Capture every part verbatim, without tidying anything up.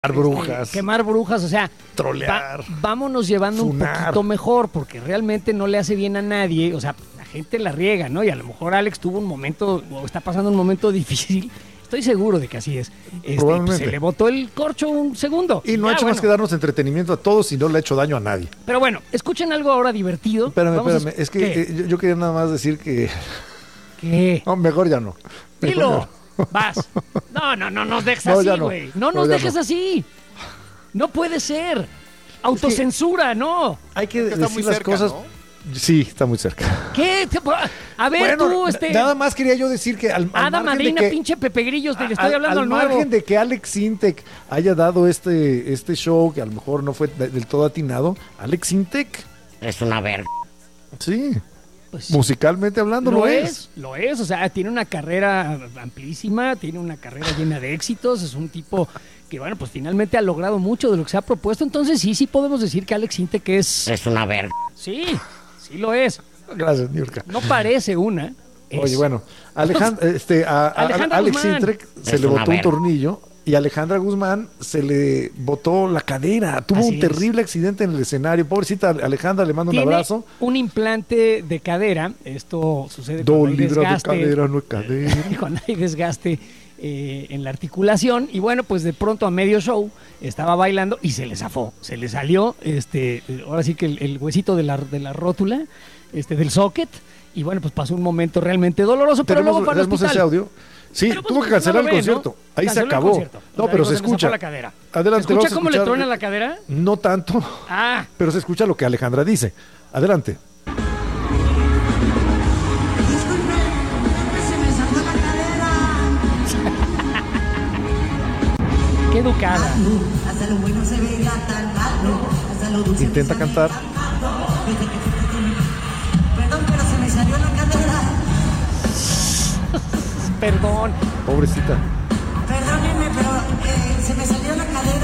brujas. Este, quemar brujas, o sea, trolear. Va, vámonos llevando funar. un poquito mejor, porque realmente no le hace bien a nadie. O sea, la gente la riega, ¿no? Y a lo mejor Alex tuvo un momento, o está pasando un momento difícil. Estoy seguro de que así es. Este, pues se le botó el corcho un segundo. Y no ya, ha hecho bueno. más que darnos entretenimiento a todos y no le ha hecho daño a nadie. Pero bueno, escuchen algo ahora divertido. Espérame, Vamos espérame. A... Es que eh, yo, yo quería nada más decir que... ¿Qué? No, mejor ya no. Mejor Dilo. Ya no. Vas. No, no, no nos dejes no, así, güey. No. no nos no, dejes no. así. No puede ser. Autocensura, es que no. Hay que decir muy las cerca, cosas... ¿no? Sí, está muy cerca. ¿Qué? A ver, bueno, tú, este... Nada más quería yo decir que al, al Ada Madrina, que, pinche Pepe Grillos, te le estoy al, hablando al al nuevo. margen de que Alex Sintek haya dado este, este show, que a lo mejor no fue del todo atinado, Alex Sintek... Es una verga. Sí. Pues sí. Musicalmente hablando, lo, lo es. es. Lo es, o sea, tiene una carrera amplísima, tiene una carrera llena de éxitos, es un tipo... que bueno, pues finalmente ha logrado mucho de lo que se ha propuesto, entonces sí, sí podemos decir que Alex Sintek es... Es una verga. Sí, sí lo es. Gracias, Niurka. No parece una. Es... Oye, bueno, Alejandra, este, a, a, a Alex Sintek se es le botó verga. un tornillo y a Alejandra Guzmán se le botó la cadera. Tuvo Así un terrible es. accidente en el escenario. Pobrecita Alejandra, le mando un abrazo. Un implante de cadera, esto sucede cuando hay desgaste. de cadera, no es cadera. Cuando hay desgaste... Eh, en la articulación y bueno, pues de pronto a medio show estaba bailando y se le zafó, se le salió este, ahora sí que el, el huesito de la, de la rótula, este, del socket y bueno, pues pasó un momento realmente doloroso, pero ¿Tenemos, luego para el hospital. ese audio? Sí, pero, tuvo pues, que cancelar no el concierto, ¿no? Ahí canceló se acabó. No, pero se escucha. La cadera. Adelante, ¿Se escucha cómo le truena la cadera? No tanto, ah. pero se escucha lo que Alejandra dice. Adelante. Qué educada. Hasta lo bueno se ve cantando. Hasta lo dulce intenta cantar. Perdón, pero se me salió la cadera. Perdón. Pobrecita. Perdónenme, pero eh, se me salió la cadera.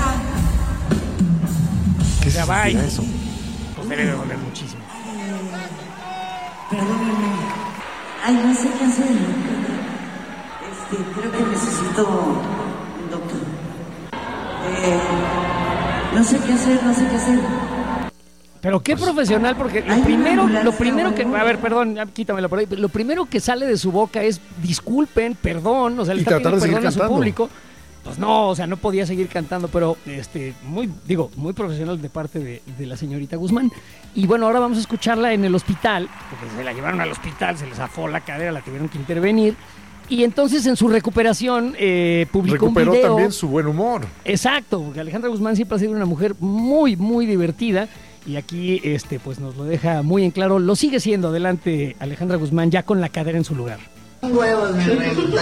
¿Qué se va eso? Pues debe de doler muchísimo. Eh, perdónenme. Ay, no sé qué hacer. Este, creo que necesito un doctor. Eh, no sé qué hacer, no sé qué hacer. Pero qué profesional, porque lo primero, lo primero que, a ver, perdón, quítamelo por ahí, lo primero que sale de su boca es disculpen, perdón, o sea, le está pidiendo perdón a su público. Pues no, o sea, no podía seguir cantando, pero este, muy, digo, muy profesional de parte de, de la señorita Guzmán. Y bueno, ahora vamos a escucharla en el hospital, porque se la llevaron al hospital, se le zafó la cadera, la tuvieron que intervenir. Y entonces en su recuperación eh, publicó Recuperó un video. también su buen humor. Exacto, porque Alejandra Guzmán siempre ha sido una mujer muy, muy divertida. Y aquí este, pues nos lo deja muy en claro. Lo sigue siendo. Adelante, Alejandra Guzmán, ya con la cadera en su lugar. Huevos, mi reina.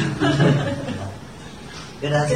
Gracias.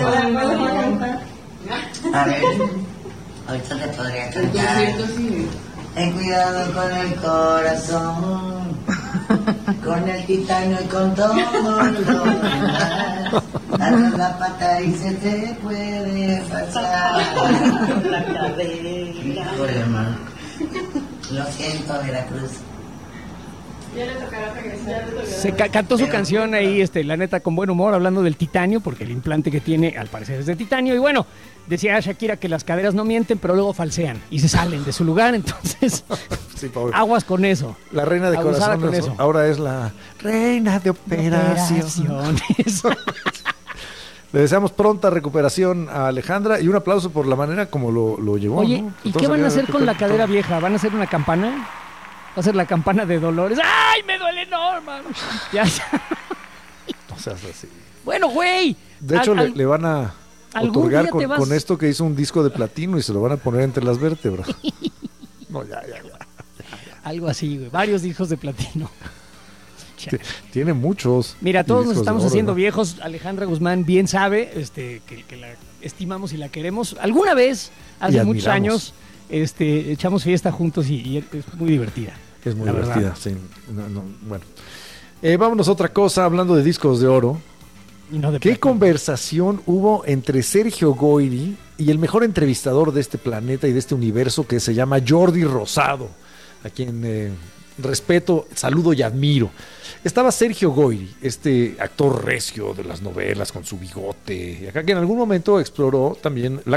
A ver, ahorita te podría cantar. Ten cuidado con el corazón. Con el titanio y con todo lo demás. Dale la pata y se te puede pasar. La cadera. Por hermano. Lo siento, Veracruz. Ya le tocará regresar. Se ca- cantó su Pero, canción ahí, este, la neta, con buen humor, hablando del titanio, porque el implante que tiene, al parecer, es de titanio. Y bueno, decía Shakira que las caderas no mienten, pero luego falsean y se salen de su lugar. Entonces, sí, aguas con eso. La reina de corazón con eso. Ahora es la reina de operaciones. operaciones. Le deseamos pronta recuperación a Alejandra y un aplauso por la manera como lo, lo llevó. Oye, ¿no? ¿y qué van a hacer con la cadera vieja? ¿Van a hacer una campana? Va a ser la campana de Dolores. ¡Ay, me duele enorme! Ya, ya. No seas así. Bueno, güey. De hecho, al, le, al, le van a otorgar con, vas... con esto que hizo un disco de platino y se lo van a poner entre las vértebras. No, ya, ya, ya. ya, ya. Algo así, güey. Varios discos de platino. Tiene muchos. Mira, todos nos estamos oro, haciendo ¿no? viejos. Alejandra Guzmán bien sabe este, que, que la estimamos y la queremos. Alguna vez, hace muchos años, este, echamos fiesta juntos y, y es muy divertida. Es muy divertida, verdad. sí. No, no, bueno, eh, vámonos a otra cosa, hablando de discos de oro. Y no de ¿Qué plata. conversación hubo entre Sergio Goyri y el mejor entrevistador de este planeta y de este universo, que se llama Jordi Rosado, a quien eh, respeto, saludo y admiro. Estaba Sergio Goyri, este actor recio de las novelas con su bigote, acá que en algún momento exploró también la